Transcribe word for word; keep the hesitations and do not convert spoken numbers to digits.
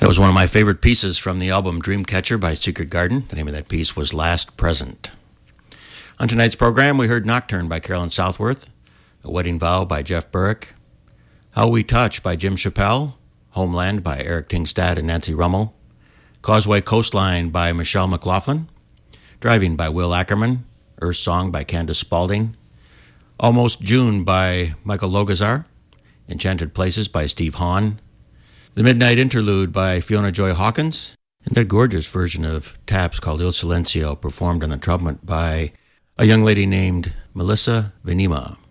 That was one of my favorite pieces from the album Dreamcatcher by Secret Garden. The name of that piece was Last Present. On tonight's program, we heard Nocturne by Carolyn Southworth, A Wedding Vow by Jeff Burrick, How We Touch by Jim Chappell, Homeland by Eric Tingstad and Nancy Rummel, Causeway Coastline by Michelle McLaughlin, Driving by Will Ackerman, Earth Song by Candace Spalding, Almost June by Michael Logazar, Enchanted Places by Steve Hahn, The Midnight Interlude by Fiona Joy Hawkins, and that gorgeous version of Taps called Il Silencio, performed on the trumpet by a young lady named Melissa Venema.